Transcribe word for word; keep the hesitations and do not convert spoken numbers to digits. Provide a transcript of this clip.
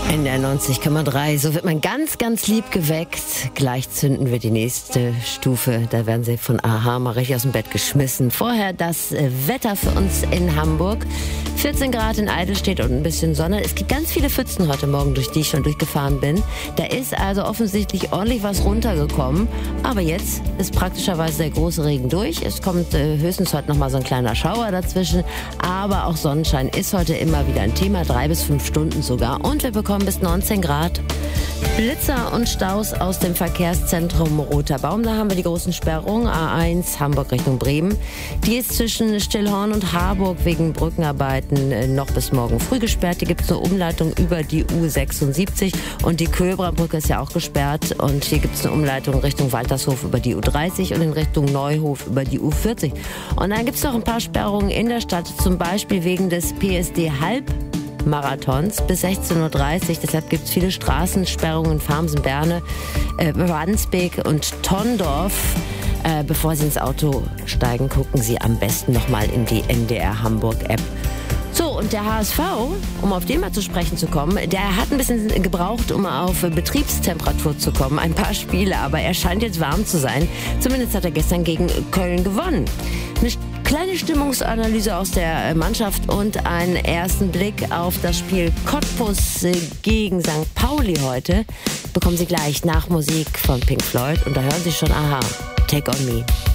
N D R neunzig Komma drei. So wird man ganz, ganz lieb geweckt. Gleich zünden wir die nächste Stufe. Da werden sie von Aha mal richtig aus dem Bett geschmissen. Vorher das Wetter für uns in Hamburg. vierzehn Grad in Eidelstedt und ein bisschen Sonne. Es gibt ganz viele Pfützen heute Morgen, durch die ich schon durchgefahren bin. Da ist also offensichtlich ordentlich was runtergekommen. Aber jetzt ist praktischerweise der große Regen durch. Es kommt äh, höchstens heute noch mal so ein kleiner Schauer dazwischen. Aber auch Sonnenschein ist heute immer wieder ein Thema. Drei bis fünf Stunden sogar. Und wir bekommen bis neunzehn Grad. Blitzer und Staus aus dem Verkehrszentrum Roter Baum. Da haben wir die großen Sperrungen. A eins Hamburg Richtung Bremen. Die ist zwischen Stillhorn und Harburg wegen Brückenarbeiten noch bis morgen früh gesperrt. Hier gibt es eine Umleitung über die U sechsundsiebzig. Und die Köhlbrandbrücke ist ja auch gesperrt. Und hier gibt es eine Umleitung Richtung Waltershof über die U dreißig und in Richtung Neuhof über die U vierzig. Und dann gibt es noch ein paar Sperrungen in der Stadt. Zum Beispiel wegen des P S D Halb Marathons bis sechzehn Uhr dreißig. Deshalb gibt es viele Straßensperrungen in Farmsen, Berne, äh, Wandsbek und Tondorf. Äh, bevor Sie ins Auto steigen, gucken Sie am besten nochmal in die N D R Hamburg App. So, und der H S V, um auf den mal zu sprechen zu kommen, der hat ein bisschen gebraucht, um auf Betriebstemperatur zu kommen. Ein paar Spiele, aber er scheint jetzt warm zu sein. Zumindest hat er gestern gegen Köln gewonnen. Eine kleine Stimmungsanalyse aus der Mannschaft und einen ersten Blick auf das Spiel Cottbus gegen Sankt Pauli heute bekommen Sie gleich nach Musik von Pink Floyd. Und da hören Sie schon, aha, Take On Me.